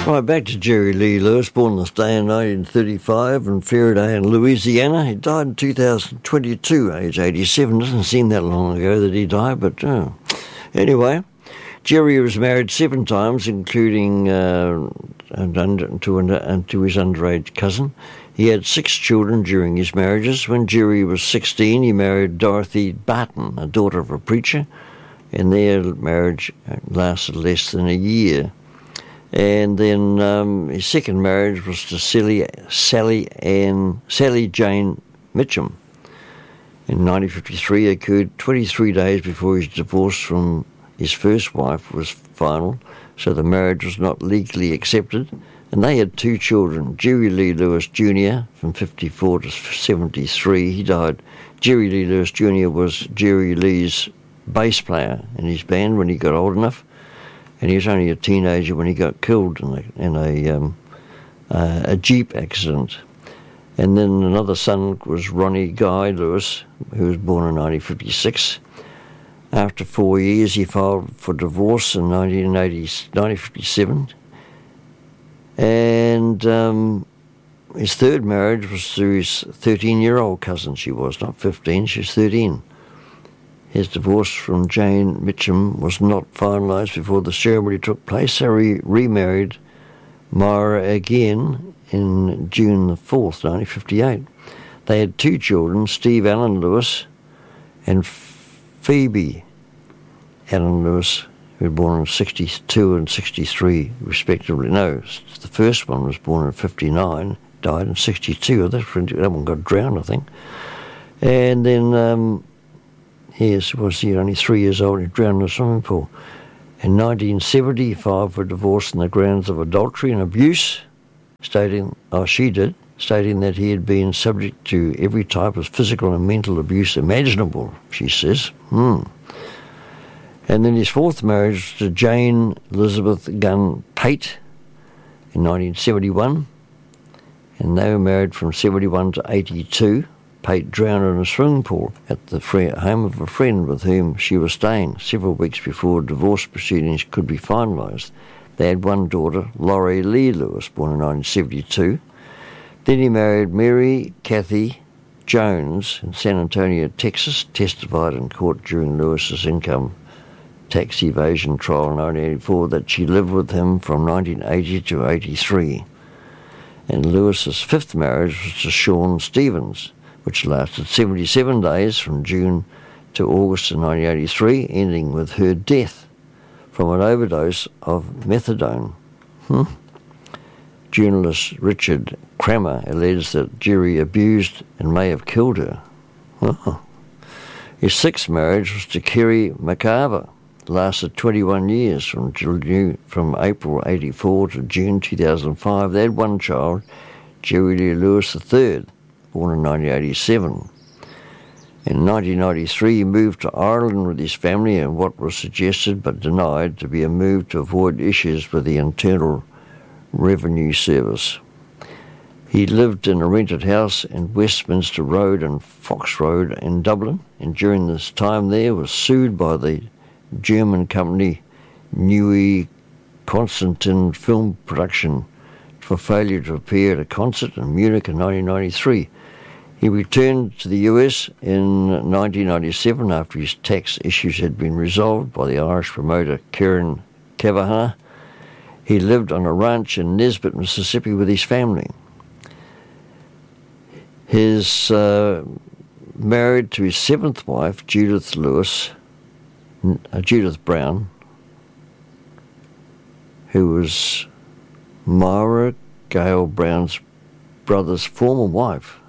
Right, back to Jerry Lee Lewis, born this day in 1935 in Faraday in Louisiana. He died in 2022, age 87. Doesn't seem that long ago that he died, but anyway. Jerry was married 7 times, including to his underage cousin. He had 6 children during his marriages. When Jerry was 16, he married Dorothy Barton, a daughter of a preacher, and their marriage lasted less than a year. And then his second marriage was to Sally Jane Mitchum. In 1953, occurred 23 days before his divorce from his first wife was final, so the marriage was not legally accepted, and they had 2 children. Jerry Lee Lewis Jr. from 54 to 73, he died. Jerry Lee Lewis Jr. was Jerry Lee's bass player in his band when he got old enough, and he was only a teenager when he got killed in a Jeep accident. And then another son was Ronnie Guy Lewis, who was born in 1956. After 4 years, he filed for divorce in 1957. And his third marriage was to his 13-year-old cousin. She was not 15, she was 13. His divorce from Jane Mitchum was not finalised before the ceremony took place, so he remarried Myra again in June the 4th, 1958. They had 2 children, Steve Allen Lewis and Phoebe Allen Lewis, who were born in 62 and 63, respectively. No, the first one was born in 59, died in 62. That one got drowned, I think. And then, he was only 3 years old, he drowned in a swimming pool. In 1970, he filed for divorce on the grounds of adultery and abuse, stating that he had been subject to every type of physical and mental abuse imaginable, she says. And then his fourth marriage was to Jane Elizabeth Gunn Pate in 1971, and they were married from 71 to 82. Pate drowned in a swimming pool at the home of a friend with whom she was staying several weeks before divorce proceedings could be finalised. They had 1 daughter, Laurie Lee Lewis, born in 1972. Then he married Mary Kathy Jones in San Antonio, Texas, testified in court during Lewis's income tax evasion trial in 1984 that she lived with him from 1980 to 83. And Lewis's 5th marriage was to Sean Stevens, which lasted 77 days from June to August of 1983, ending with her death from an overdose of methadone. Journalist Richard Kramer alleged that Jerry abused and may have killed her. His 6th marriage was to Kerry McCarver, lasted 21 years from April 84 to June 2005. They had 1 child, Jerry Lee Lewis III, born in 1987. In 1993, he moved to Ireland with his family in what was suggested but denied to be a move to avoid issues with the Internal Revenue Service. He lived in a rented house in Westminster Road and Fox Road in Dublin, and during this time there was sued by the German company Neue Konstantin Film Production for failure to appear at a concert in Munich in 1993. He returned to the US in 1997 after his tax issues had been resolved by the Irish promoter Kieran Kavanagh. He lived on a ranch in Nesbitt, Mississippi with his family. His married to his 7th wife, Judith Brown, who was Myra Gale Brown's brother's former wife.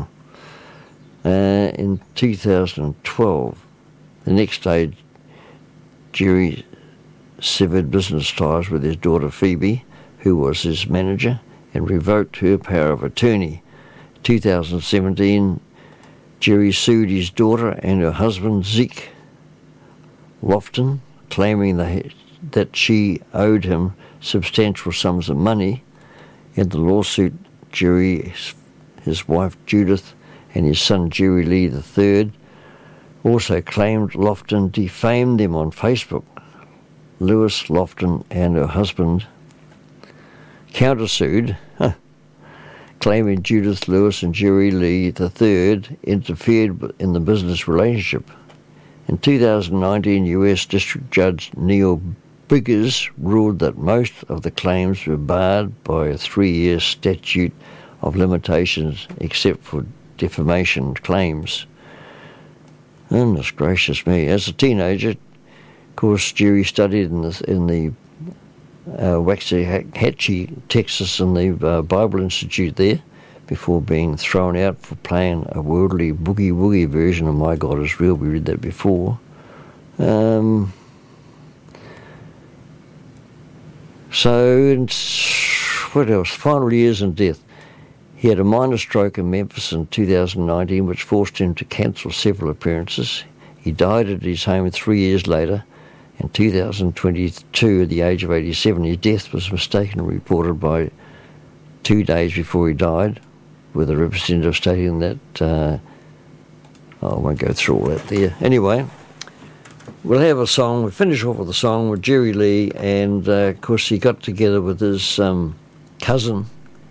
In 2012. The next day, Jerry severed business ties with his daughter Phoebe, who was his manager, and revoked her power of attorney. 2017, Jerry sued his daughter and her husband Zeke Lofton, claiming that she owed him substantial sums of money. In the lawsuit, Jerry, his wife Judith, and his son Jerry Lee III also claimed Lofton defamed them on Facebook. Lewis, Lofton, and her husband countersued, claiming Judith Lewis and Jerry Lee III interfered in the business relationship. In 2019, US District Judge Neil Biggers ruled that most of the claims were barred by a 3-year statute of limitations except for defamation claims. Goodness gracious me. As a teenager, of course, Jerry studied in the Waxahachie, Texas, in the Bible Institute there, before being thrown out for playing a worldly boogie-woogie version of My God Is Real. We read that before. So, what else? Final years and death. He had a minor stroke in Memphis in 2019, which forced him to cancel several appearances. He died at his home 3 years later. In 2022, at the age of 87, his death was mistakenly reported by 2 days before he died, with a representative stating that, I won't go through all that there. Anyway, we'll have a song. We'll finish off with a song with Jerry Lee, and of course he got together with his cousin,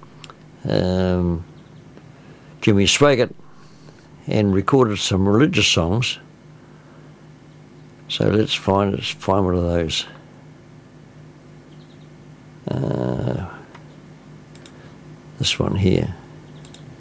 Jimmy Swaggart, and recorded some religious songs. So let's find one of those. This one here.